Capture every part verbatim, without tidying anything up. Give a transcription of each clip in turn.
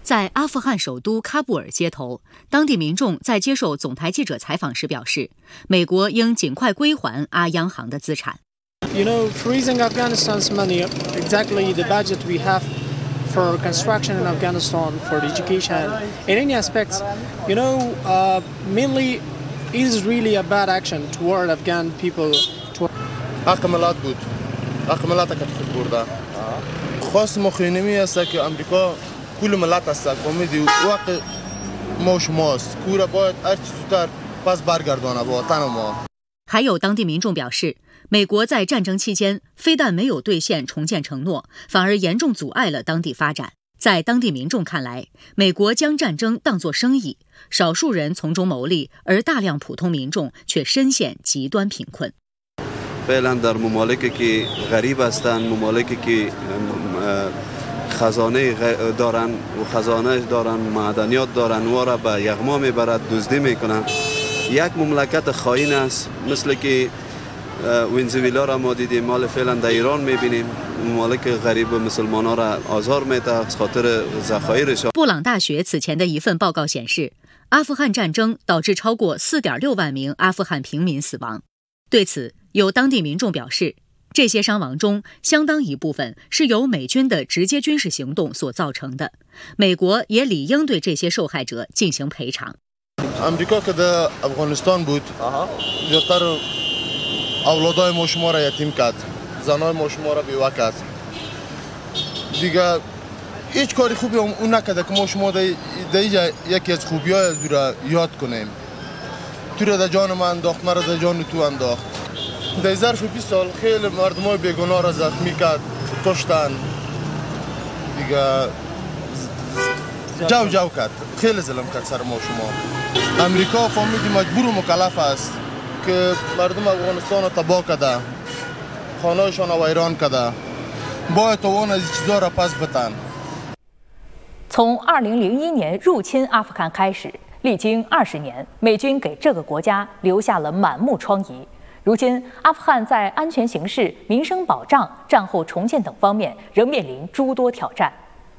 在阿富汗首都喀布尔街头，当地民众在接受总台记者采访时表示，美国应尽快归还阿央行的资产。 You know, freezing Afghanistan's money, exactly the budget we have for construction in Afghanistan, for the education, in any aspects, you know, uh, mainly is really a bad action toward Afghan people. حملات بود. حملات كانت برده. خواست مخینمی است که آمریکا کل ملت است. کمیدی وقت موش ماست. کورا باید هر چیز زودتر پس برگردانه به وطن ما. 还有当地民众表示，美国在战争期间非但没有兑现重建承诺，反而严重阻碍了当地发展。在当地民众看来，美国将战争当作生意，少数人从中牟利，而大量普通民众却深陷极端贫困。 فعلا در ممالکی که غریب هستند، ممالکی که خزانه دارن و خزانه دارن، معدنیات دارن، و را به یغما میبرد، دزدی میکنن. یک مملکت خائن است، مثل که ونزوئلا را ما دیدیم، مال فعلا در ایران میبینیم. ممالک غریب مسلمانان را آزار میده خاطر ذخایرشان。 布朗大学此前的一份报告显示，阿富汗战争导致超过 四点六万名阿富汗平民死亡。对此，有当地民众表示，这些伤亡中相当一部分是由美军的直接军事行动所造成的，美国也理应对这些受害者进行赔偿。 آمریکا که در افغانستان بود، زیادتر اولادای ما شما را یتیم کرد، زنای ما شما را بیوه کرد. دیگه هیچ کاری خوبی اون نکرده که ما شما در یکی از خوبی‌های از او را یاد کنیم. تو را در جان من انداخت، مرا در جان تو انداخت. در ظرف بیست سال خیلی مردمای بیگناه را زخمی کرد، کشتن. دیگه جو جو کرد، خیلی ظلم کرد سر ما شما. امریکا فهمیدی مجبور و مکلف است که مردم افغانستان را تباه کرده، خانه‌شان را ویران کرده. باید توان از این چیزا را پس بتن. 从二零零一年入侵阿富汗开始，历经二十年，美军给这个国家留下了满目疮痍。如今，阿富汗在安全形势、民生保障、战后重建等方面仍面临诸多挑战。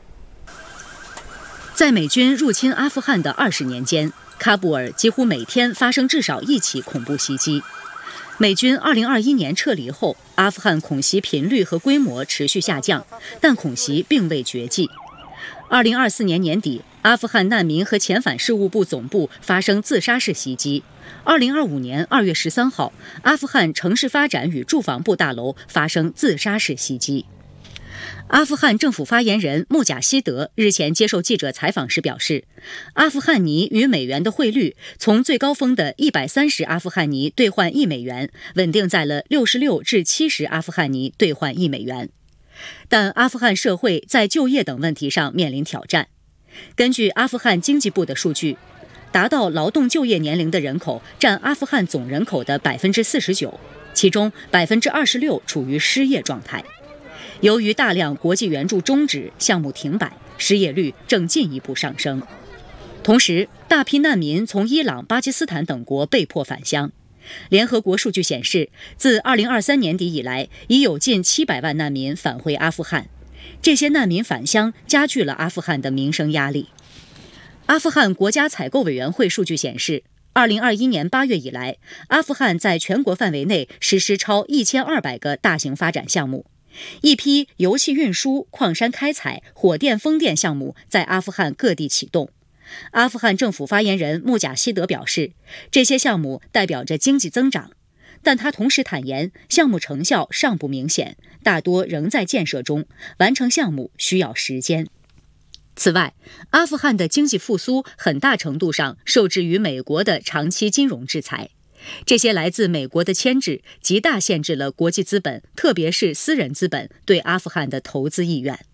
在美军入侵阿富汗的二十年间，喀布尔几乎每天发生至少一起恐怖袭击。美军二零二一年撤离后，阿富汗恐袭频率和规模持续下降，但恐袭并未绝迹。二零二四年年底，阿富汗难民和遣返事务部总部发生自杀式袭击。二零二五年二月十三号，阿富汗城市发展与住房部大楼发生自杀式袭击。阿富汗政府发言人穆贾希德日前接受记者采访时表示，阿富汗尼与美元的汇率从最高峰的一百三十阿富汗尼兑换一美元，稳定在了六十六至七十阿富汗尼兑换一美元。但阿富汗社会在就业等问题上面临挑战。根据阿富汗经济部的数据，达到劳动就业年龄的人口占阿富汗总人口的 百分之四十九， 其中 百分之二十六 处于失业状态。由于大量国际援助终止，项目停摆，失业率正进一步上升。同时，大批难民从伊朗、巴基斯坦等国被迫返乡。联合国数据显示，自二零二三年底以来，已有近七百万难民返回阿富汗。这些难民返乡加剧了阿富汗的民生压力。阿富汗国家采购委员会数据显示，二零二一年八月以来，阿富汗在全国范围内实施超一千二百个大型发展项目。一批油气运输、矿山开采、火电、风电项目在阿富汗各地启动。阿富汗政府发言人穆贾希德表示，这些项目代表着经济增长，但他同时坦言，项目成效尚不明显，大多仍在建设中，完成项目需要时间。此外，阿富汗的经济复苏很大程度上受制于美国的长期金融制裁。这些来自美国的牵制极大限制了国际资本，特别是私人资本对阿富汗的投资意愿。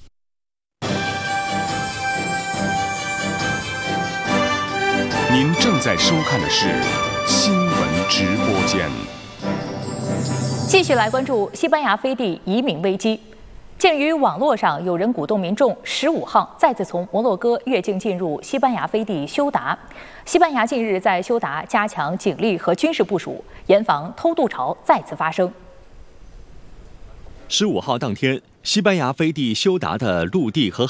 您正在收看的是新闻直播间。 继续来关注西班牙飞地移民危机。鉴于网络上有人鼓动民众十五号再次从摩洛哥越境进入西班牙飞地休达，西班牙近日在休达加强警力和军事部署，严防偷渡潮再次发生。 十五号当天，西班牙飞地休达的陆地和